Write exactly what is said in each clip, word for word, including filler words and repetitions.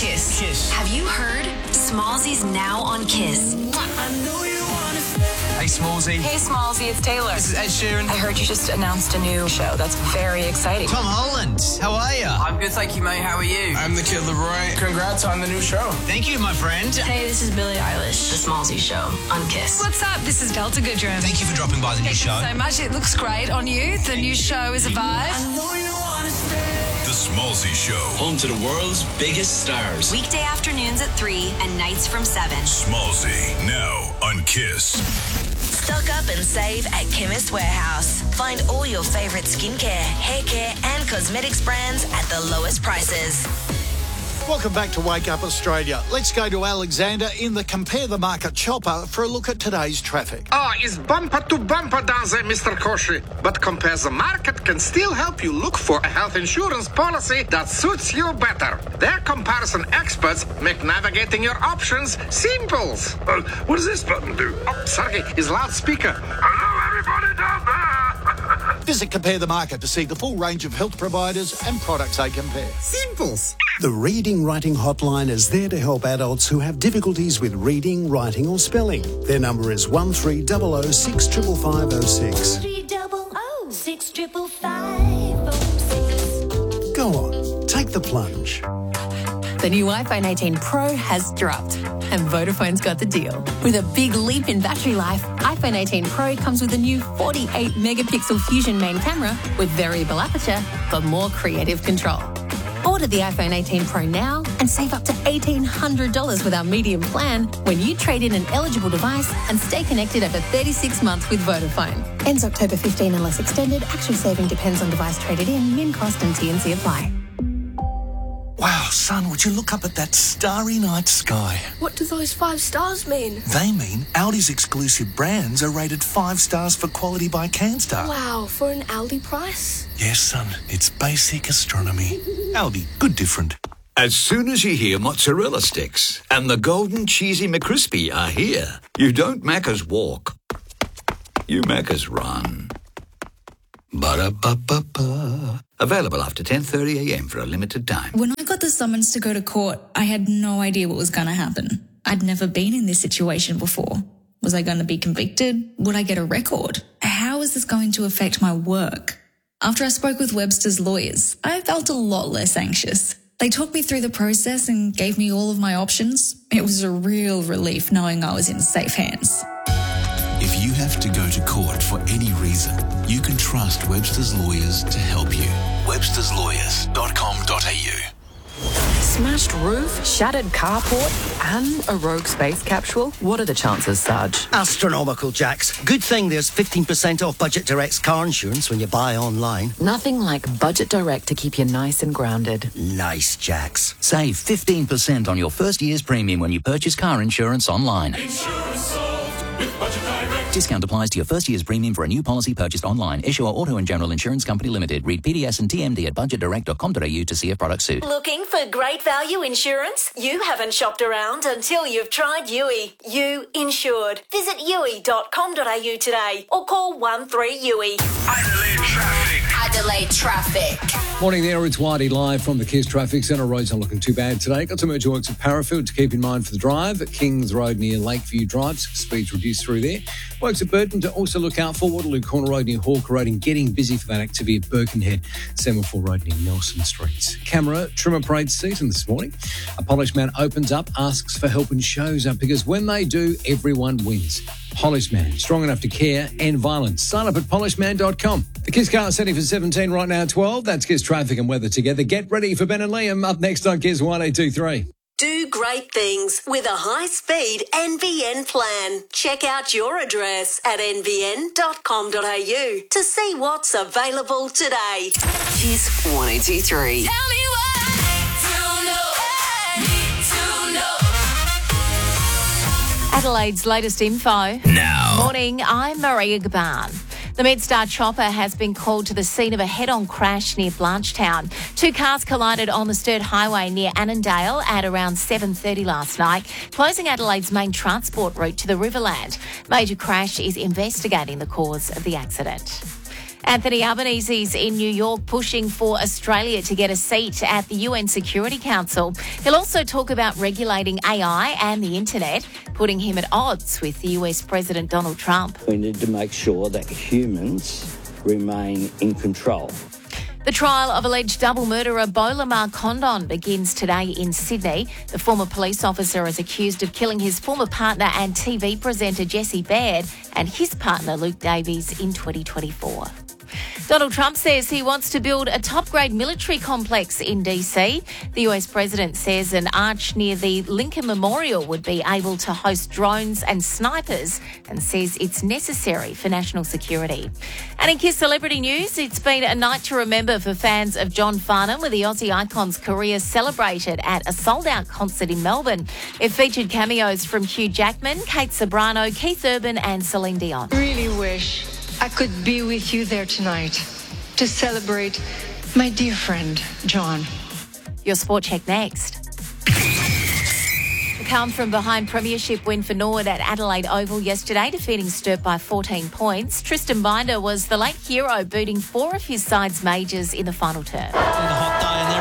Kiss. Kiss. Have you heard? Smallsy's now on Kiss. Hey, Smallsy. Hey, Smallsy, it's Taylor. This is Ed Sheeran. I heard you just announced a new show. That's very exciting. Tom Holland. How are you? I'm good, thank you, mate. How are you? I'm the Kid Laroi. Congrats on the new show. Thank you, my friend. Hey, this is Billie Eilish. The Smallsy Show on Kiss. What's up? This is Delta Goodrum. Thank you for dropping by the new Thank show. you so much. It looks great on you. The new show is a vibe. The Smallsy Show. Home to the world's biggest stars. Weekday afternoons at three and nights from seven. Smallsy, now on Kiss. Stock up and save at Chemist Warehouse. Find all your favourite skincare, hair care and cosmetics brands at the lowest prices. Welcome back to Wake Up Australia. Let's go to Alexander in the Compare the Market chopper for a look at today's traffic. Ah, oh, it's bumper to bumper down there, Mister Koshi. But Compare the Market can still help you look for a health insurance policy that suits you better. Their comparison experts make navigating your options simple. Uh, what does this button do? Oh, sorry, it's loudspeaker. Hello, everybody down there. Visit Compare the Market to see the full range of health providers and products they compare. Simples. The Reading Writing Hotline is there to help adults who have difficulties with reading, writing or spelling. Their number is one three zero zero six five five zero six. three zero zero six five five zero six. Go on, take the plunge. The new iPhone eighteen Pro has dropped, and Vodafone's got the deal. With a big leap in battery life, iPhone eighteen Pro comes with a new forty-eight megapixel Fusion main camera with variable aperture for more creative control. Order the iPhone eighteen Pro now and save up to eighteen hundred dollars with our medium plan when you trade in an eligible device and stay connected over thirty-six months with Vodafone. Ends October fifteenth unless extended. Actual saving depends on device traded in, min cost and T and C apply. Wow, son, would you look up at that starry night sky? What do those five stars mean? They mean Aldi's exclusive brands are rated five stars for quality by CanStar. Wow, for an Aldi price? Yes, son, it's basic astronomy. Aldi, good different. As soon as you hear mozzarella sticks and the golden cheesy McCrispy are here, you don't Macca's walk, you Macca's run. Ba-da-ba-ba-ba. Available after ten thirty a m for a limited time. When I got the summons to go to court, I had no idea what was going to happen. I'd never been in this situation before. Was I going to be convicted? Would I get a record? How is this going to affect my work? After I spoke with Webster's lawyers, I felt a lot less anxious. They talked me through the process and gave me all of my options. It was a real relief knowing I was in safe hands. If you have to go to court for any reason, you can trust Webster's Lawyers to help you. websters lawyers dot com dot a u. Smashed roof, shattered carport, and a rogue space capsule? What are the chances, Sarge? Astronomical, Jax. Good thing there's fifteen percent off Budget Direct's car insurance when you buy online. Nothing like Budget Direct to keep you nice and grounded. Nice, Jax. Save fifteen percent on your first year's premium when you purchase car insurance online. Insurance solved with Budget Direct. Discount applies to your first year's premium for a new policy purchased online. Issuer Auto and General Insurance Company Limited. Read P D S and T M D at budget direct dot com dot a u to see if product suit. Looking for great value insurance? You haven't shopped around until you've tried U I. You insured. Visit u i dot com dot a u today or call one three U I. Adelaide traffic. Adelaide traffic. Morning there, it's Whitey live from the Kiss Traffic Centre. Roads aren't looking too bad today. Got some urgent works at Parafield to keep in mind for the drive. At Kings Road near Lakeview Drive, speeds reduced through there. Works at Burton to also look out for. Waterloo Corner Road near Hawker Road and getting busy for that activity at Birkenhead. Semaphore Road near Nelson Streets. Camera trimmer parade season this morning. A Polished Man opens up, asks for help and shows up because when they do, everyone wins. Polished Man, strong enough to care, end violence. Sign up at polished man dot com. The Kiss car setting for seventeen right now, twelve. That's Kiss traffic and weather together. Get ready for Ben and Liam up next on Kiss one eight two three. Do great things with a high-speed N B N plan. Check out your address at n b n dot com dot a u to see what's available today. Kiss one eight two three. Tell me why. To know, need to know. Adelaide's latest info. Now. Morning, I'm Maria Gaban. The MedStar chopper has been called to the scene of a head-on crash near Blanchetown. Two cars collided on the Sturt Highway near Annandale at around seven thirty last night, closing Adelaide's main transport route to the Riverland. Major Crash is investigating the cause of the accident. Anthony Albanese's in New York pushing for Australia to get a seat at the U N Security Council. He'll also talk about regulating A I and the internet, putting him at odds with the U S President Donald Trump. We need to make sure that humans remain in control. The trial of alleged double murderer Bolamar Condon begins today in Sydney. The former police officer is accused of killing his former partner and T V presenter Jesse Baird and his partner Luke Davies in twenty twenty-four. Donald Trump says he wants to build a top-grade military complex in D C. The U S president says an arch near the Lincoln Memorial would be able to host drones and snipers and says it's necessary for national security. And in Kiss Celebrity News, it's been a night to remember for fans of John Farnham, with the Aussie icon's career celebrated at a sold-out concert in Melbourne. It featured cameos from Hugh Jackman, Kate Ceberano, Keith Urban and Celine Dion. Really wish I could be with you there tonight to celebrate my dear friend, John. Your sport check next. A calm from behind premiership win for Norwood at Adelaide Oval yesterday, defeating Sturt by fourteen points. Tristan Binder was the late hero, booting four of his side's majors in the final term. And a hot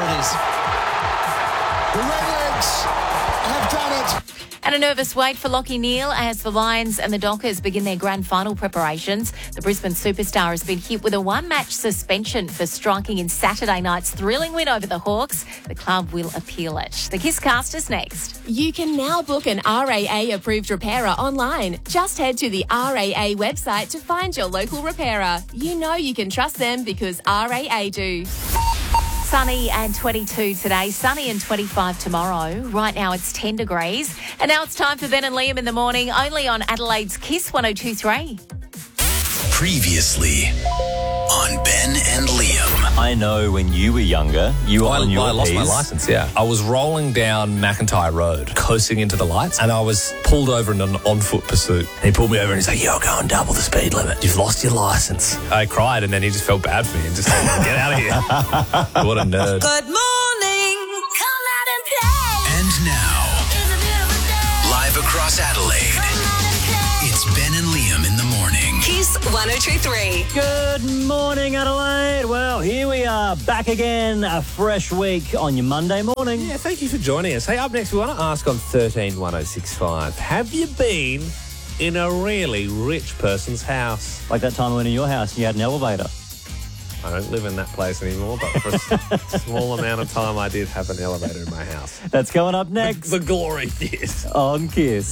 day, and there it is. The Redlegs have done it. And a nervous wait for Lachie Neale as the Lions and the Dockers begin their grand final preparations. The Brisbane superstar has been hit with a one-match suspension for striking in Saturday night's thrilling win over the Hawks. The club will appeal it. The Kisscast is next. You can now book an R A A-approved repairer online. Just head to the R A A website to find your local repairer. You know you can trust them because R A A do. Sunny and twenty-two today, sunny and twenty-five tomorrow. Right now it's ten degrees. And now it's time for Ben and Liam in the morning, only on Adelaide's Kiss one oh two three. Previously on Ben and Liam. I know when you were younger, you were I, on your I lost P's. my license, yeah. I was rolling down McIntyre Road, coasting into the lights, and I was pulled over in an on-foot pursuit. And he pulled me over and he's like, you're going double the speed limit. You've lost your license. I cried, and then he just felt bad for me and just said, get out of here. What a nerd. Good morning. Come out and play. And now, live across Adelaide, it's Ben and Liam in the morning. Kiss one oh two three. Good morning, Adelaide. Well, here we are, back again, a fresh week on your Monday morning. Yeah, thank you for joining us. Hey, up next, we want to ask on thirteen one oh six five, have you been in a really rich person's house? Like that time I went in your house and you had an elevator. I don't live in that place anymore, but for a small amount of time, I did have an elevator in my house. That's coming up next. The glory, yes. On Kiss.